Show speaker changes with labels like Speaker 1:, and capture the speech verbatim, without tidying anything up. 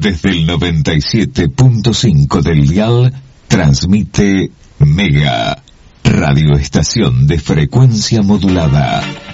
Speaker 1: Desde el noventa y siete punto cinco del dial, transmite Mega, radioestación de frecuencia modulada.